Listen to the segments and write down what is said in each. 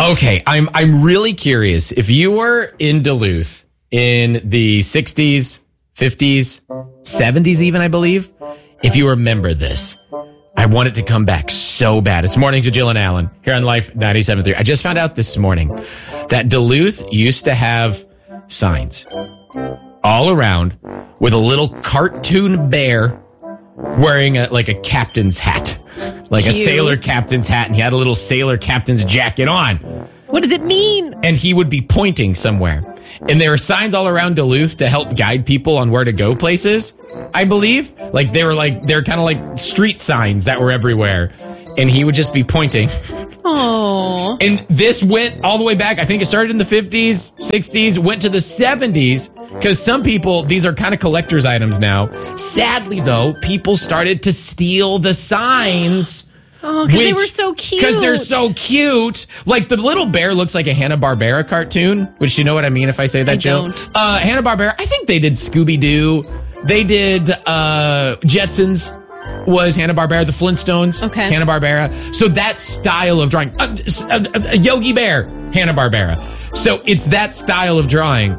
Okay, I'm really curious. If you were in Duluth in the 60s, 50s, 70s even, I believe, if you remember this, I want it to come back so bad. It's Mornings with Jill and Alan here on Life 97.3. I just found out this morning that Duluth used to have signs all around with a little cartoon bear wearing a captain's hat. Like Cute. A sailor captain's hat, and he had a little sailor captain's jacket on. What does it mean? And he would be pointing somewhere. And there were signs all around Duluth to help guide people on where to go places, I believe. They're kind of like street signs that were everywhere. And he would just be pointing. Oh. And this went all the way back. I think it started in the 50s, 60s, went to the 70s. Because some people, these are kind of collector's items now. Sadly, though, people started to steal the signs. Oh, because they were so cute. Because they're so cute. Like, the little bear looks like a Hanna-Barbera cartoon, which you know what I mean if I say that, Jill? Don't. Hanna-Barbera, I think they did Scooby-Doo. They did Jetsons. Was Hanna-Barbera, the Flintstones, okay. Hanna-Barbera. So that style of drawing, Yogi Bear, Hanna-Barbera. So it's that style of drawing.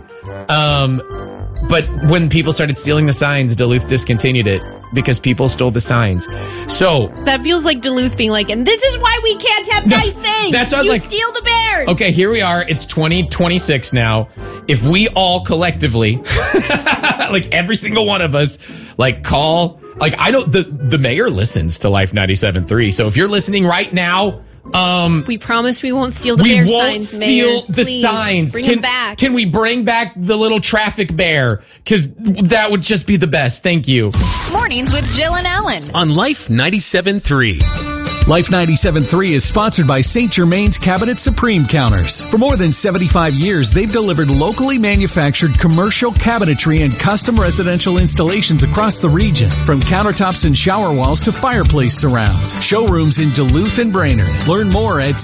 But when people started stealing the signs, Duluth discontinued it because people stole the signs. So that feels like Duluth being like, and this is why we can't have nice things. That's what I was like. Steal the bears. Okay, here we are. It's 2026 now. If we all collectively, like every single one of us, like call. Like, I know the mayor listens to Life 97.3. So if you're listening right now, we promise we won't steal the bear signs, Mayor. We won't steal the Please, signs. Bring them back. Can we bring back the little traffic bear? Because that would just be the best. Thank you. Mornings with Jill and Alan on Life 97.3. Life 97.3 is sponsored by St. Germain's Cabinet Supreme Counters. For more than 75 years, they've delivered locally manufactured commercial cabinetry and custom residential installations across the region. From countertops and shower walls to fireplace surrounds. Showrooms in Duluth and Brainerd. Learn more at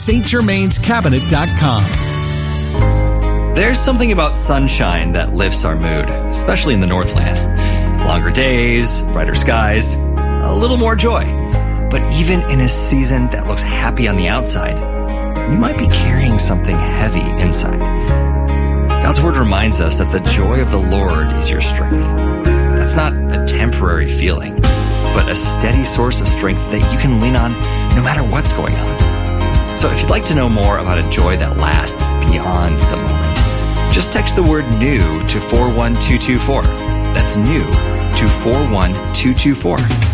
stgermainscabinet.com. There's something about sunshine that lifts our mood, especially in the Northland. Longer days, brighter skies, a little more joy. But even in a season that looks happy on the outside, you might be carrying something heavy inside. God's word reminds us that the joy of the Lord is your strength. That's not a temporary feeling, but a steady source of strength that you can lean on no matter what's going on. So if you'd like to know more about a joy that lasts beyond the moment, just text the word NEW to 41224. That's NEW to 41224.